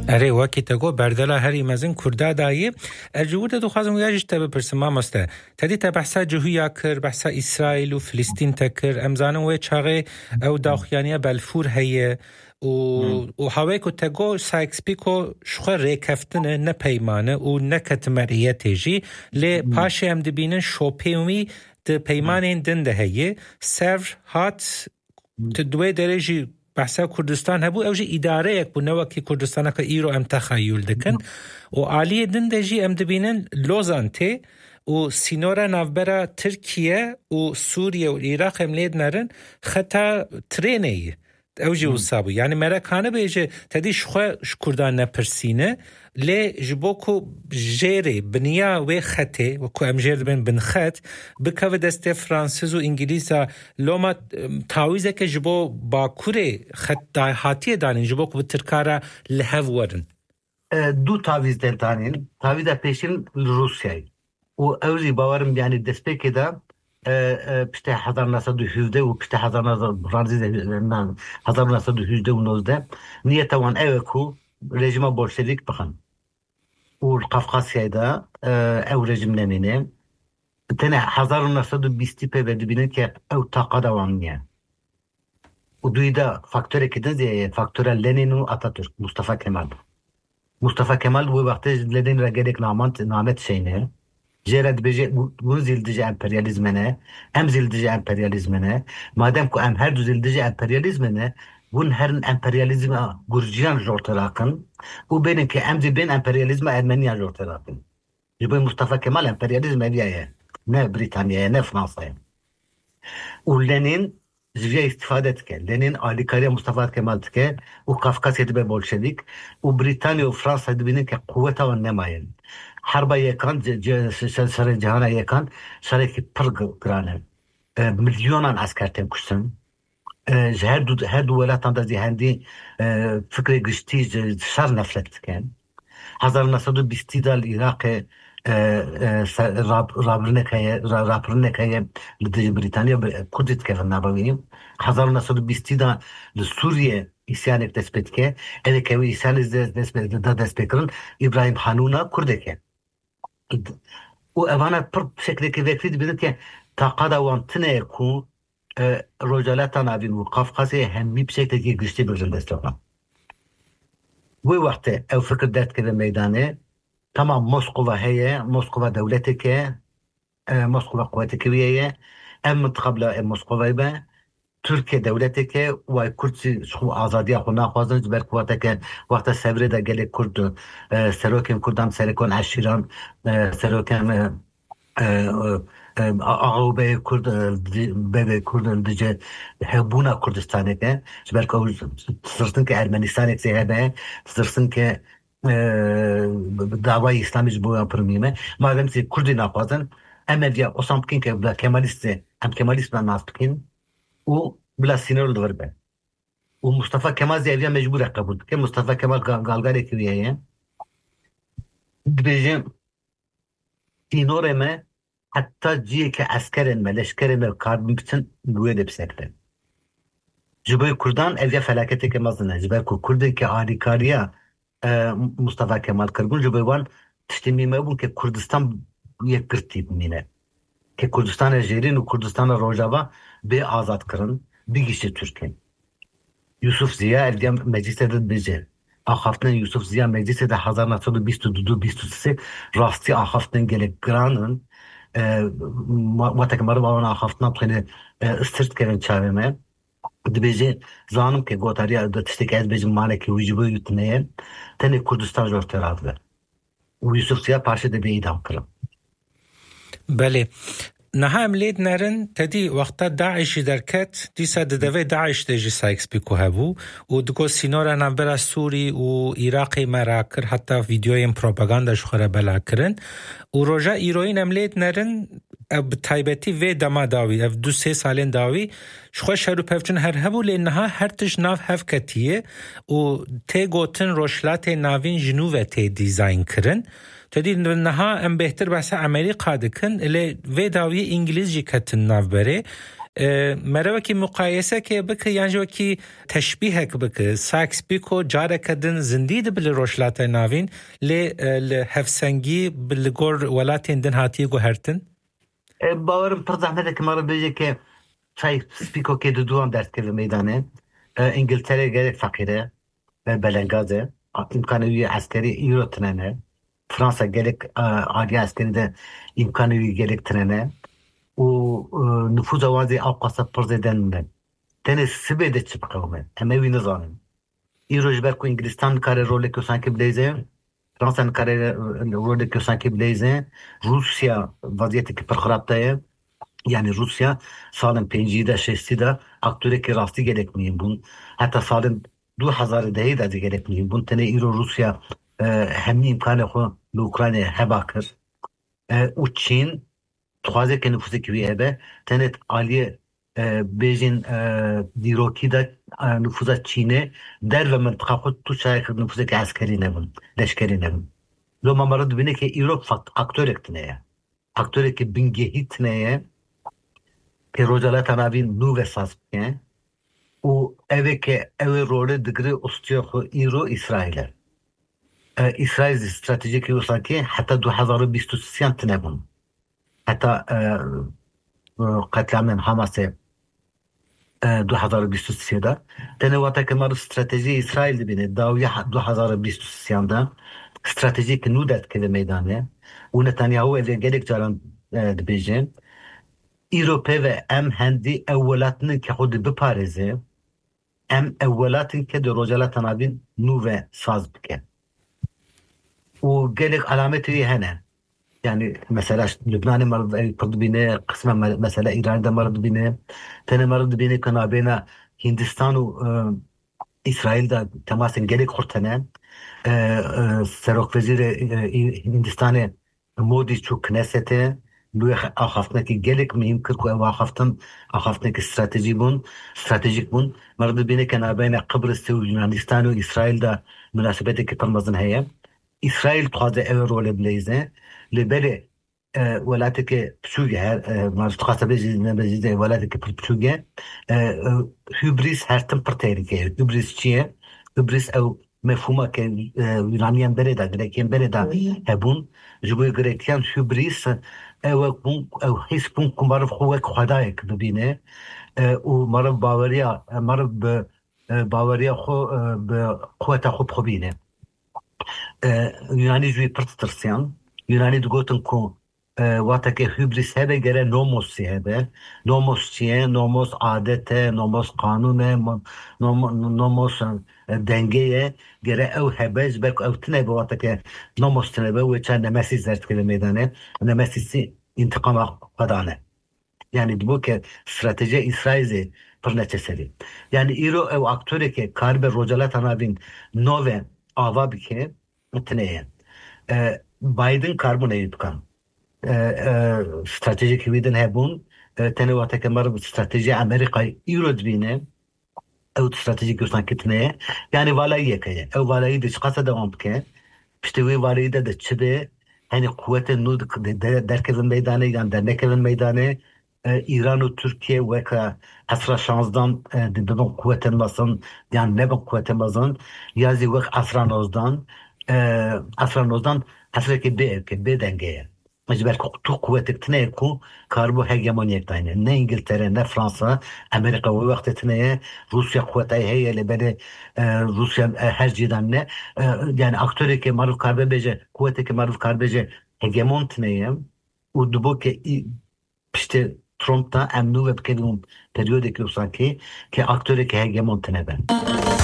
اره وکی تگو بردلا هری مزن کرده دایی الجور دو خازم یاجش تبه پرسما مسته تدی تبحثا جهویا کر بحثا اسرائیل و فلسطین تکر امزانم و چاقه او داخیانیا بلفور هیه و هاوی کو تگو سایکس پیکو شخوا ریکفتنه نه پیمانه و نه کتمریه تیجی لی پاشه هم دبینن شوپیومی ده پیمانین دنده هیه سر هات تدوی درجی بحثا کردستان هبو اوجه اداره یک بو نوکی کردستان که ایرو ام تخیل دکن و آلیه دنده جی ام دبینن لوزانته و سینورا نافبرا ترکیه و سوریه و العراق هم لید نرن خطا ترینه اوجه وصابو يعني مركانه بيجي تدي شخوا كردان نپرسينه لي جبوكو جيري بنيا و خطه وكو امجير بن خط بكاو دسته فرانسيز و انجليزا لوما تعويزه که جبو باكوري خط هاتيه دانين جبوكو بتركارا لهو ورن دو تعويز دانين تعويزه پیشين روسيا و اوزي باورم يعني دسته كده پشت 1917 و پشت 1918 و 19 نیت وان اوکو رژیم بولشویک بخن و القفقاسیه دا او رژیم نمینه تنه 1920 په بدبینه که او طاقه دوانیه و دوی دا فاکتوره که ده فاکتوره لنین و اتاتورک مصطفى كمال و وقتی لنین را گرک نامت شینه جرد بيجي ونزل دجا امبرياليزمنا امزل دجا امبرياليزمنا مادام كو ام هر دوزل دجا امبرياليزمنا ون هرن امبرياليزم جورجيان جورتراكن وبين كي امزل بين امبرياليزم المانيا جورتراكن يبقى مصطفى كمال امبرياليزم هي نه بريطانيا نه فرنسا ولنين جوية استفادة كان لنين آليكاريا مصطفى كمال تكا وقفقاس يدبه بولشويك وبريطانيا وفرنسا يدبينين كقوة والنماين حرب يكان سر جهان يكان سر كي برق گرانه مليونان عسكر تم كشتن هر دو ولاتان دازي هندي فكرة گشتي شر نفلت كان 1920 دا العراق رابرنك هي لدى بريطانيا كردت كيف النابوين 1920 دا لسوريا isyan tespit ke ele ke isyan tespit kırın İbrahim Hanuna kurdeke o evana per şekilde ki vekli bilir ki taqada vantine ku rojalata navin و Kafkasya hem bir şekilde ki güçlü bir destekler bu vakte ev fikir dert ki meydanı tamam Moskova heye Moskova devleti ke Moskova kuvveti kiviye em mutqabla Moskova be Türkiye devleti ki ve Kürtçi şu azadiye xuna xwazin ber kuvateke vaqta sevre de gelek Kurd seroken Kurdan serekon aşiran seroken ağabey Kurd bebe Kurd diye hebuna Kurdistan'e ki ber ko sırsın ki Ermenistan'e sehebe sırsın ki dava İslami bu yapırmıyım madem ki Kurdina xwazin emediya osamkin ki Kemalist em Kemalist ben naftkin و بلا سيناريو الغربة ومصطفى كمال زي أبيان مجبور قبول كم مصطفى كمال قالقاري كويه بيجي سينوري ما حتى جيه كعسكرين ما لشكرين الكارد ممكن نويد بسكتة جبال كردان أبيان فلاكتي كمازنا جبال كردن كعاريكاريا مصطفى كمال كربون جبال وان تشتمي ما يبون ككردستان يكرتي بمينه ككردستان جيرين وكردستان روجابا به آزاد کردن بیشتر ترکیه. یوسف زیا الان مجلس داد بیچه. آخفتن یوسف زیا مجلس داد 1922-23 راستی آخفتن گله گرانن. وقتی که مرا آن آخفتن بخینه استرت کردن چهارمه. دبیجه زانم که گوتاریا داشته که از بیچه مانه که ویژبه یوتنه تنه کردستان جورت راده. و یوسف زیا پاشه دبی ایدام کرد. بله. نها املید نرن تدی وقتا داعش درکت دیسا ددوه داعش دیجی سایکس بیکو هبو و دگو سینورا نبرا سوری و عراقی مراکر حتی ویدیویم پروپاگانداش خوره بلا کرن و روژا ایروین املید نرن بتایبتی و دما داوی اف 2-3 سالین داوی شخوا شروع پفچن هر هبو لینها هر تش ناف هف کتیه و تی گوتن روشلات ناوین جنوب تی دیزاین کرن تدی نها ام بهتر بس عملی قادکن لی و داوی انگلیزی کتن ناف بره مروکی مقایسه که بکه یعنی جو کی تشبیه که بکه ساکس بیکو جاره کدن زندید بل روشلات ناوین ل هفسنگی بل گور ولاتین دن هاتی گو هرتن باورم پر زحمته که مرا بيجي که چای سپیکو که دوام درس که میدانه انگلترا gerek فقیره بلنگازه imkanı askeri euro trene Fransa gerek عالی askeri de imkanı gerektirene o nüfuz avazı avkasa prezidenten tene sibe de çıpkavme ama evi nizanım euro jber ko İngilizistan kare role ki sanki bileze Fransa'nın kare role ki sanki bileze Rusya vaziyeti ki perxaraptaya yani Rusya salın 5'de 6'de aktöre ki rastı gerekmiyor bun hatta salın 2010 de gerekmiyor bun tane euro Rusya hem imkanı xo Ukrayna hebakır o Çin tuhazı ki nüfusu ki hebe tenet aliye bejin diroki da nüfusa Çin'e der ve mentıqa xo tu şayek nüfusu ki askeri nebun leşkeri nebun lo mamarad bine ki euro aktör ektineye aktör ki bingehi tineye که روزالا تنابین نو و ساز بکن و اوه که اوه روله دگره استیا خو ایرو اسرائیل اسرائیل استراتژیک یوسان که حتی 2023 تنبون حتی قتل من حماس 2023 ده تنواتا که مار استراتژی اسرائیل بینه داوی 2023 ده استراتژیک نو داد که میدانه و نتانیاهو اوه گلک جاران دبیجن ایروپا و ام هندی اولاتن که خود بپارزه ام اولاتن که در رجالت نابین نو و ساز بکن و گلک علامتی هنه yani mesela Lübnan'ı marad bine kısmen mesela İran'da marad bine tane marad bine kanabena Hindistan ve İsrail'de temasın gerek kurtanen Serok Vezir Hindistan'ı Modi çok Knesset'e لوی آخافتن که گلک مهم کرد که آخافتن که استراتژیک بون مرد بینه که نابین قبرس و یونانستان و اسرائیل دا مناسبتی که پرمزن هیا اسرائیل تخوازه اوه رول بلیزه لبله ولاتی که بچوگه مرد تخواسته بجیزه ولاتی که بچوگه هیبریس هرتن پر تحریکه هیبریس چیه؟ هیبریس او مفهومه که یونانیان برده گریکیان برده هبون جبوی گریکیان هیبریس او حس بون که مرف خوک خدای که ببینه و مرف باوریا خو به قوت خو بخبینه یونانی جوی پرت ترسیان یونانی دگوتن که واتا که هیبریس هبه گره نوموسی هبه نوموس چیه؟ نوموس عادته نوموس قانونه نوموس دنگه گره او هبه جبک او تنه به واتا که نوموس تنه به و چند نمسی زرد که میدانه نمسی انتقام قدانه yani bu ki strateji İsrail'e pırneçeseli. Yani İro ev aktörü ki karbe rocalat anabin nove ava bike tneye. Biden karbon eyüpkan. Stratejik hüviden hebun tenevata kemar strateji Amerika İro dbine ev stratejik yusan kitneye. Yani valayı keye. Ev valayı de çıkasa devam bike. İşte ve valayı da çıbe hani kuvvetin nu derkezin meydane yani dernekevin meydane İran و Türkiye ve asra şansdan dibin kuvvetin basın yani ne bin kuvvetin basın yazı ve asra nozdan asra ki be dengeye mecbur tu kuvvetik tine ku karbo hegemonik tane ne İngiltere ne Fransa Amerika ve vakti tine Rusya kuvveti heyeli beni Rusya her cidan ne yani aktörü ki maruf karbe bece kuvveti ki maruf karbece hegemon tine u dubu ki işte Trump'ta emnu ve bkedum periyodeki usanki ki aktörü ki hegemon tine ben.